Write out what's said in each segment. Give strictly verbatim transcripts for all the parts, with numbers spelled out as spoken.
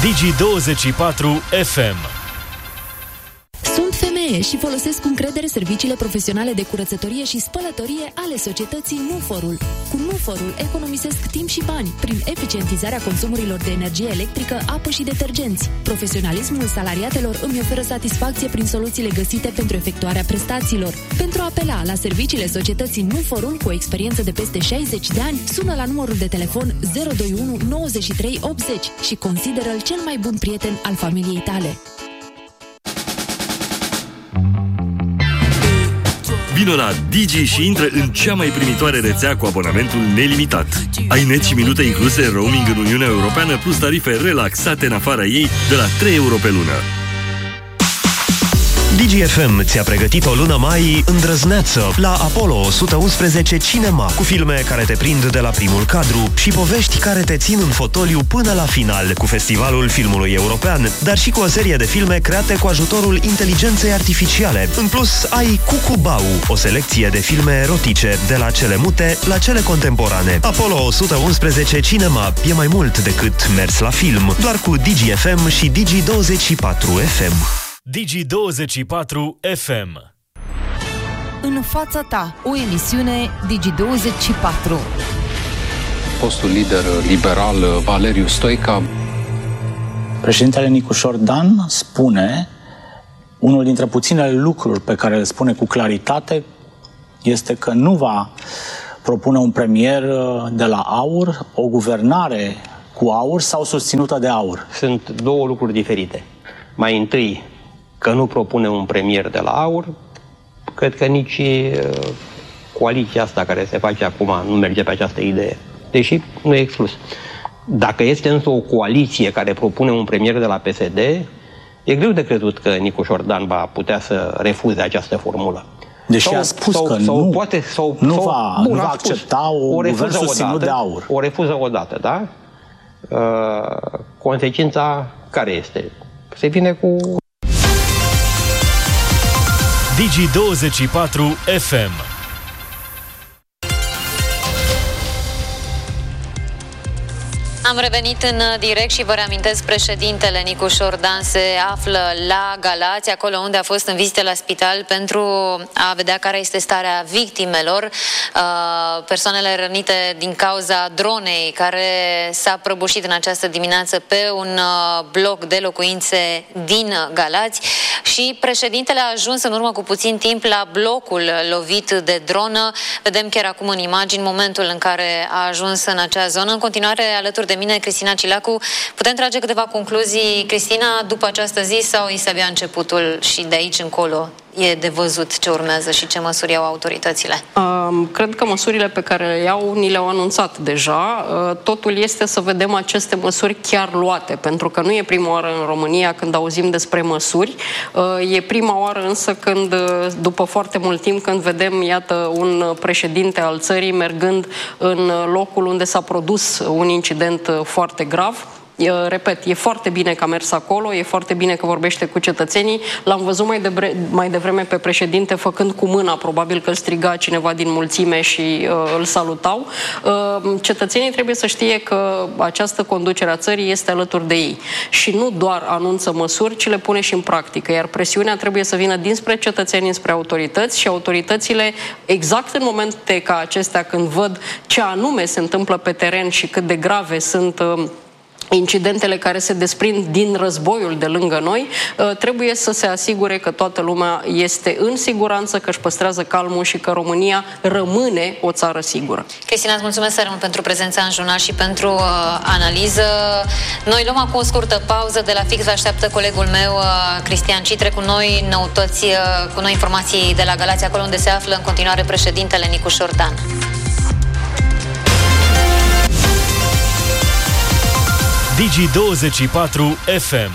Digi douăzeci și patru F M. Sunt femeie și folosesc cu încredere serviciile profesionale de curățătorie și spălătorie ale societății Nuforul. Cu Nuforul economisesc timp și bani prin eficientizarea consumurilor de energie electrică, apă și detergenți. Profesionalismul salariatelor îmi oferă satisfacție prin soluțiile găsite pentru efectuarea prestațiilor. Pentru a apela la serviciile societății Nuforul cu o experiență de peste șaizeci de ani, sună la numărul de telefon zero doi unu nouăzeci și trei optzeci și consideră-l cel mai bun prieten al familiei tale. Vino la Digi și intră în cea mai primitoare rețea cu abonamentul nelimitat. Ai net și minute incluse roaming în Uniunea Europeană plus tarife relaxate în afara ei de la trei euro pe lună. Digi F M ți-a pregătit o lună mai îndrăzneață la Apollo o sută unsprezece Cinema, cu filme care te prind de la primul cadru și povești care te țin în fotoliu până la final, cu Festivalul Filmului European, dar și cu o serie de filme create cu ajutorul inteligenței artificiale. În plus, ai Cucubau, o selecție de filme erotice, de la cele mute la cele contemporane. Apollo o sută unsprezece Cinema e mai mult decât mers la film, doar cu Digi F M și Digi douăzeci și patru F M. Digi douăzeci și patru F M. În fața ta, o emisiune Digi douăzeci și patru. Fostul lider liberal Valeriu Stoica. Președintele Nicușor Dan spune, unul dintre puținele lucruri pe care le spune cu claritate este că nu va propune un premier de la AUR, o guvernare cu AUR sau susținută de AUR. Sunt două lucruri diferite. Mai întâi, că nu propune un premier de la AUR, cred că nici uh, coaliția asta care se face acum nu merge pe această idee, deși nu e exclus. Dacă este însă o coaliție care propune un premier de la P S D, e greu de crezut că Nicușor Dan va putea să refuze această formulă. Deși sau, a spus sau, că sau nu, poate, sau, nu sau, va, bun, nu va spus, accepta o guvern susținut de AUR. O refuză odată, da? Uh, consecința care este? Se vine cu... Digi douăzeci și patru F M. Am revenit în direct și vă reamintesc, președintele Nicușor Dan se află la Galați, acolo unde a fost în vizită la spital pentru a vedea care este starea victimelor, persoanele rănite din cauza dronei care s-a prăbușit în această dimineață pe un bloc de locuințe din Galați, și președintele a ajuns în urmă cu puțin timp la blocul lovit de dronă. Vedem chiar acum în imagini momentul în care a ajuns în acea zonă. În continuare, alături de mine, Cristina Cilacu. Putem trage câteva concluzii, Cristina, după această zi, sau este abia începutul și de aici încolo e de văzut ce urmează și ce măsuri iau autoritățile? Uh, cred că măsurile pe care le iau ni le-au anunțat deja. Uh, totul este să vedem aceste măsuri chiar luate, pentru că nu e prima oară în România când auzim despre măsuri. Uh, e prima oară însă când, după foarte mult timp, când vedem, iată, un președinte al țării mergând în locul unde s-a produs un incident foarte grav. Repet, e foarte bine că a mers acolo, e foarte bine că vorbește cu cetățenii. L-am văzut mai, debre- mai devreme pe președinte făcând cu mâna, probabil că îl striga cineva din mulțime și uh, îl salutau. Uh, cetățenii trebuie să știe că această conducere a țării este alături de ei și nu doar anunță măsuri, ci le pune și în practică, iar presiunea trebuie să vină dinspre cetățeni, înspre autorități, și autoritățile, exact în momente ca acestea, când văd ce anume se întâmplă pe teren și cât de grave sunt uh, incidentele care se desprind din războiul de lângă noi, trebuie să se asigure că toată lumea este în siguranță, că își păstrează calmul și că România rămâne o țară sigură. Cristina, îți mulțumesc tare mult pentru prezența în jurnal și pentru uh, analiză. Noi luăm acum o scurtă pauză. De la fix așteaptă colegul meu, uh, Cristian Citre, cu noi noutăți, uh, cu noi informații de la Galați, acolo unde se află în continuare președintele Nicușor Dan. Digi douăzeci și patru F M.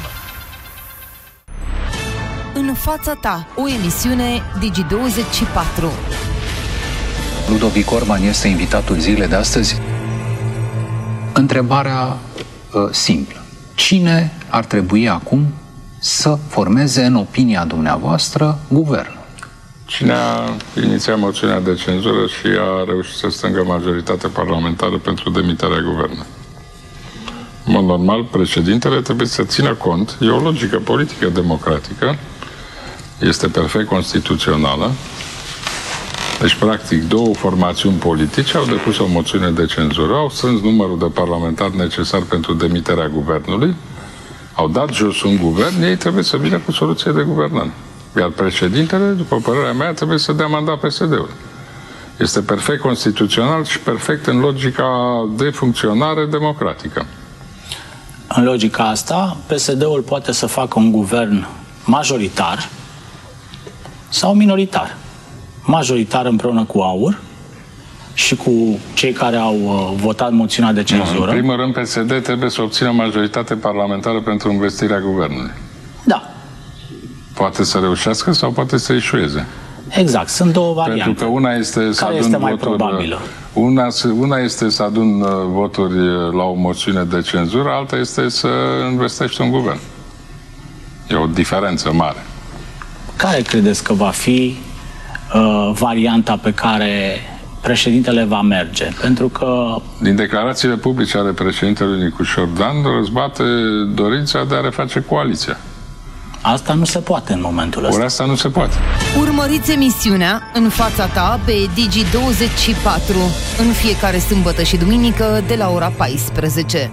În fața ta, o emisiune Digi douăzeci și patru. Ludovic Orban este invitatul zilei de astăzi. Întrebarea uh, simplă. Cine ar trebui acum să formeze, în opinia dumneavoastră, guvernul? Cine a inițiat moțiunea de cenzură și a reușit să strângă majoritate parlamentară pentru demiterea guvernului. În mod normal, președintele trebuie să țină cont, e o logică politică democratică, este perfect constituțională. Deci, practic, două formațiuni politice au depus o moțiune de cenzură, au strâns numărul de parlamentari necesar pentru demiterea guvernului, au dat jos un guvern, ei trebuie să vină cu soluție de guvernare. Iar președintele, după părerea mea, trebuie să dea mandat P S D-ului. Este perfect constituțional și perfect în logica de funcționare democratică. În logica asta, P S D-ul poate să facă un guvern majoritar sau minoritar. Majoritar împreună cu AUR și cu cei care au uh, votat moțiunea de cenzură. În primul rând, P S D trebuie să obțină majoritate parlamentară pentru învestirea guvernului. Da. Poate să reușească sau poate să eșueze. Exact, sunt două variante. Pentru că una este să care adun este mai voturi, probabilă? Una, una este să adun voturi la o moțiune de cenzură, alta este să investești un guvern. E o diferență mare. Care credeți că va fi uh, varianta pe care președintele va merge? Pentru că... Din declarațiile publice ale președintelui Nicușor Dan răzbate dorința de a reface coaliția. Asta nu se poate în momentul ăsta. Ori asta nu se poate. Urmăriți emisiunea În fața ta pe Digi douăzeci și patru în fiecare sâmbătă și duminică de la ora paisprezece.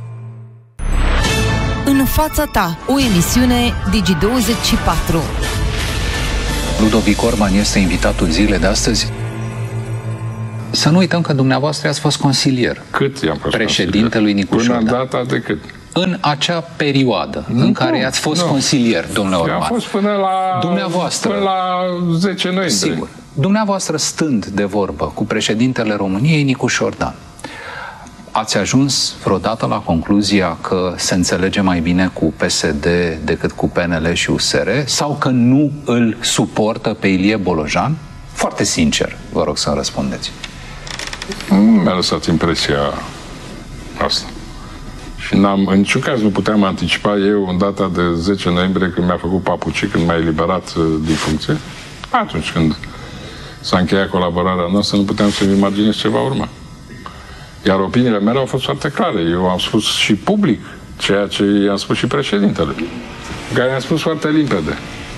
În fața ta, o emisiune Digi douăzeci și patru. Ludovic Orban este invitatul zilei de astăzi. Să nu uităm că dumneavoastră ați fost consilier. Cât i-am fost președintelui Nicușor Dan. Până data de cât? În acea perioadă nu, în care ați fost nu. consilier, domnule Orban. Eu am fost până la, dumneavoastră, până la zece noiembrie. Sigur. Dumneavoastră stând de vorbă cu președintele României, Nicușor Dan, ați ajuns vreodată la concluzia că se înțelege mai bine cu P S D decât cu P N L și U S R? Sau că nu îl suportă pe Ilie Bolojan? Foarte sincer, vă rog să-mi răspundeți. Nu mi-a lăsat impresia asta. Și n-am, în niciun caz nu puteam anticipa eu în data de zece noiembrie, când mi-a făcut papucii, când m-a eliberat uh, din funcție. Atunci când s-a încheiat colaborarea noastră, nu puteam să-mi imaginez ce va urma. Iar opiniile mele au fost foarte clare. Eu am spus și public ceea ce i-am spus și președintelui, care i-am spus foarte limpede.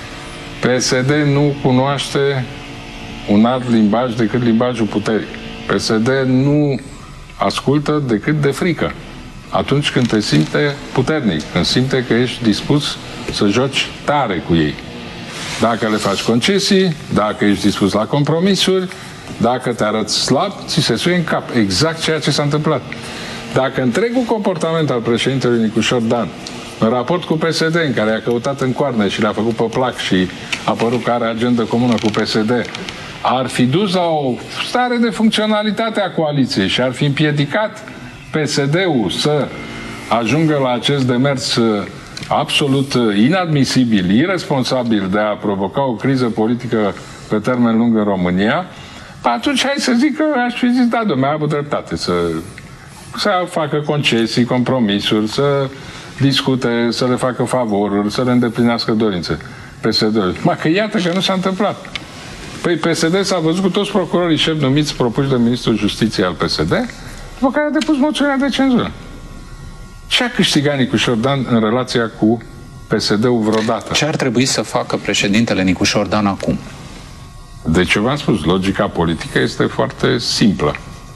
P S D nu cunoaște un alt limbaj decât limbajul puterii. P S D nu ascultă decât de frică. Atunci când te simte puternic, când simte că ești dispus să joci tare cu ei. Dacă le faci concesii, dacă ești dispus la compromisuri, dacă te arăți slab, ți se suie în cap. Exact ceea ce s-a întâmplat. Dacă întregul comportament al președintelui Nicușor Dan, în raport cu P S D, în care a căutat în coarne și le-a făcut pe plac și a părut că are agendă comună cu P S D, ar fi dus la o stare de funcționalitate a coaliției și ar fi împiedicat P S D-ul să ajungă la acest demers absolut inadmisibil, irresponsabil de a provoca o criză politică pe termen lung în România, atunci hai să zic că aș fi zis, da, dom'le, a avut dreptate să, să facă concesii, compromisuri, să discute, să le facă favoruri, să le îndeplinească dorințe P S D-ul. Ma că iată că nu s-a întâmplat. Păi P S D s-a văzut cu toți procurorii șefi numiți propuși de Ministrul Justiției al P S D, după care a depus moțiunea de cenzură. Ce a câștigat Nicușor Dan în relația cu P S D-ul vreodată? Ce ar trebui să facă președintele Nicușor Dan acum? Deci, v-am spus, logica politică este foarte simplă.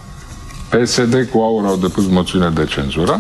P S D cu AUR au depus moțiune de cenzură,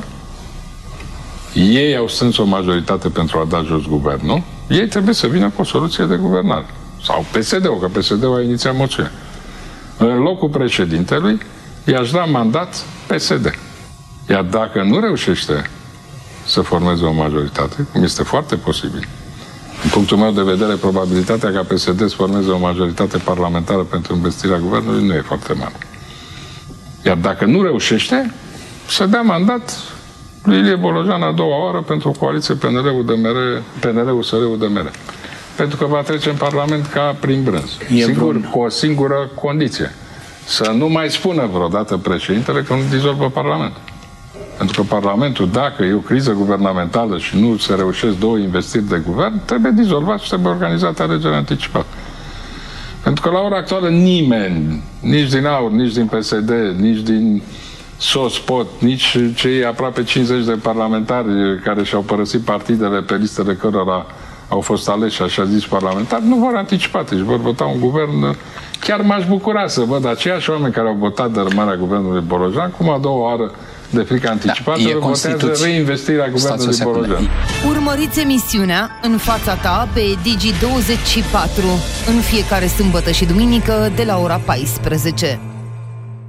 ei au strâns o majoritate pentru a da jos guvernul, ei trebuie să vină cu o soluție de guvernare. Sau P S D-ul, că P S D-ul a inițiat moțiune. În locul președintelui, i-aș da mandat P S D. Iar dacă nu reușește să formeze o majoritate, cum este foarte posibil, în punctul meu de vedere, probabilitatea ca P S D să formeze o majoritate parlamentară pentru investirea guvernului nu e foarte mare. Iar dacă nu reușește, să dea mandat lui Ilie Bolojan a doua oară pentru o coaliție P N L-ul D M R, P N L-ul S R-ul D M R. Pentru că va trece în Parlament ca prin brânz. E Sigur, bun. Cu o singură condiție. Să nu mai spună vreodată președintele că nu dizolvă Parlamentul. Pentru că Parlamentul, dacă e o criză guvernamentală și nu se reușesc două investiri de guvern, trebuie dizolvat și trebuie organizată alegeri anticipate. Pentru că la ora actuală nimeni, nici din AUR, nici din P S D, nici din S O S, P O T, nici cei aproape cincizeci de parlamentari care și-au părăsit partidele pe listele cărora au fost aleși, așa zis, parlamentari, nu vor anticipa, deci vor vota un guvern. Chiar m-aș bucura să văd aceiași oameni care au votat dărâmarea guvernului Bolojan, cum a doua oară de frică anticipată, da, votează reinvestirea guvernului Bolojan. Urmăriți emisiunea În fața ta pe Digi douăzeci și patru în fiecare sâmbătă și duminică de la ora paisprezece.